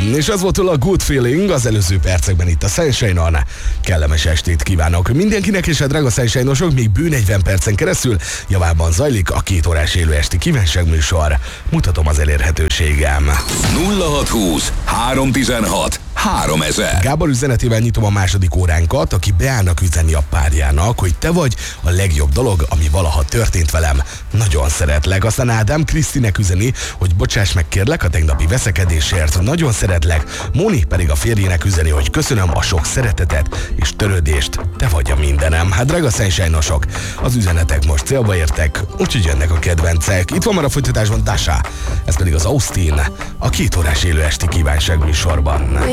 És az volt a Good Feeling az előző percekben itt a Sunshine-on. Kellemes estét kívánok mindenkinek, és a drága Sunshine-osok még bő 40 percen keresztül javában zajlik a 2 órás élő esti kívánságműsor. Mutatom az elérhetőségem. 0620 316 3000. Gábor üzenetével nyitom a második óránkat, aki beállnak üzenni a párjának, hogy te vagy a legjobb dolog, ami valaha történt velem. Nagyon szeretlek. Aztán Ádám Krisztinek üzeni, hogy bocsáss meg kérlek a tegnapi veszekedésért. Nagyon szeretlek. Móni pedig a férjének üzeni, hogy köszönöm a sok szeretetet és törődést. Te vagy a mindenem. Hát drága Sunshine-osok, az üzenetek most célba értek, úgyhogy jönnek a kedvencek. Itt van már a folytatásban Dasha, ez pedig az Austin, a 2 órás élő esti kívánságműsorban.